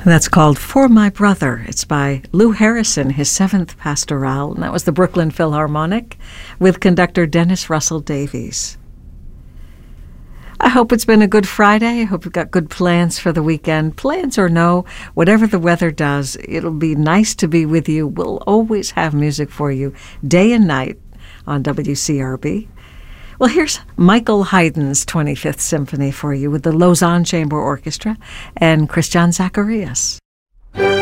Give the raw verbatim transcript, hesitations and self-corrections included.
That's called For My Brother. It's by Lou Harrison, his seventh pastoral, and that was the Brooklyn Philharmonic with conductor Dennis Russell Davies. I hope it's been a good Friday. I hope you've got good plans for the weekend. Plans or no, whatever the weather does, it'll be nice to be with you. We'll always have music for you day and night on W C R B. Well, here's Michael Haydn's twenty-fifth Symphony for you with the Lausanne Chamber Orchestra and Christian Zacharias.